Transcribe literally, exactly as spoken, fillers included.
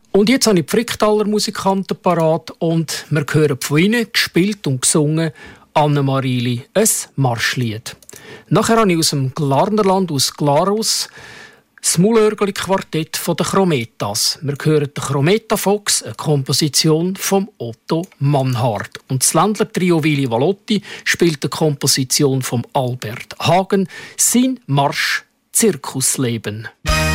Und jetzt habe ich die Fricktaler Musikanten parat und wir hören von ihnen, gespielt und gesungen, Anne-Marieli, ein Marschlied. Nachher habe ich aus dem Glarnerland, aus Glarus, das Mullörgeli-Quartett von den Chrometas. Wir hören den Chrometa Fox, eine Komposition von Otto Mannhardt. Und das Ländler-Trio Willy Valotti spielt eine Komposition von Albert Hagen, sein Marsch Zirkusleben.